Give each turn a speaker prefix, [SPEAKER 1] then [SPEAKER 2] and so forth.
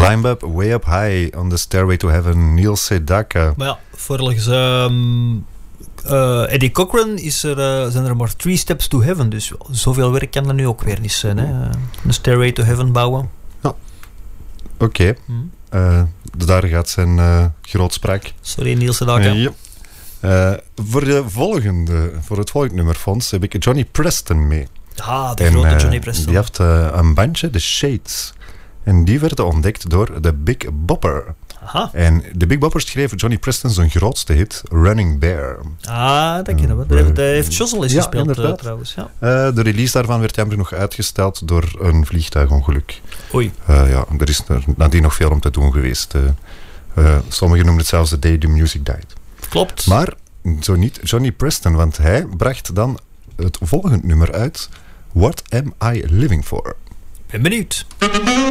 [SPEAKER 1] Climb Up, Way Up High on the Stairway to Heaven, Neil Sedaka.
[SPEAKER 2] Maar ja, volgens Eddie Cochran zijn er maar 3 steps to heaven, dus zoveel werk kan er nu ook weer niet zijn. Hè? Een Stairway to Heaven bouwen.
[SPEAKER 1] Ja. Oké. Daar gaat zijn grootspraak.
[SPEAKER 2] Sorry, Neil Sedaka.
[SPEAKER 1] Ja. Voor het volgende nummer, Fons, heb ik Johnny Preston mee.
[SPEAKER 2] Ah, de grote Johnny Preston.
[SPEAKER 1] Die heeft een bandje, The Shades. En die werden ontdekt door de Big Bopper.
[SPEAKER 2] Aha.
[SPEAKER 1] En de Big Bopper schreef Johnny Preston zijn grootste hit, Running Bear.
[SPEAKER 2] Ah, dat kennen we. Dat heeft Jossel eens gespeeld trouwens. Ja.
[SPEAKER 1] De release daarvan werd jammer nog uitgesteld door een vliegtuigongeluk.
[SPEAKER 2] Oei.
[SPEAKER 1] Er is nadien nog veel om te doen geweest. Sommigen noemen het zelfs The Day the Music Died.
[SPEAKER 2] Klopt.
[SPEAKER 1] Maar zo niet Johnny Preston, want hij bracht dan het volgende nummer uit, What Am I Living For?
[SPEAKER 2] Ben benieuwd.